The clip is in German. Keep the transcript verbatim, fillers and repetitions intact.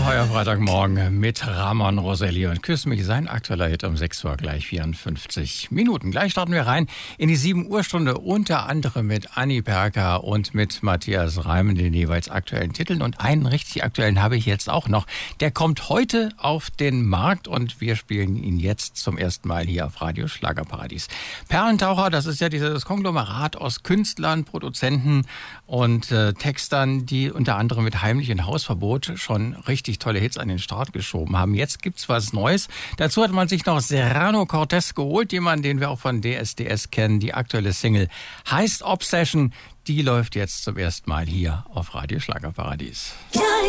heuer Freitagmorgen mit Ramon Roselli und Küss mich, sein aktueller Hit um sechs Uhr gleich vierundfünfzig Minuten. Gleich starten wir rein in die sieben Uhr Stunde, unter anderem mit Anni Perka und mit Matthias Reimann, den jeweils aktuellen Titeln. Und einen richtig aktuellen habe ich jetzt auch noch. Der kommt heute auf den Markt und wir spielen ihn jetzt zum ersten Mal hier auf Radio Schlagerparadies. Perlentaucher, das ist ja dieses Konglomerat aus Künstlern, Produzenten und äh, Textern, die unter anderem mit Heimlich in Hausverbot schon richtig tolle Hits an den Start geschoben haben. Jetzt gibt's was Neues. Dazu hat man sich noch Serrano Cortez geholt, jemanden, den wir auch von D S D S kennen. Die aktuelle Single heißt Obsession. Die läuft jetzt zum ersten Mal hier auf Radio Schlagerparadies.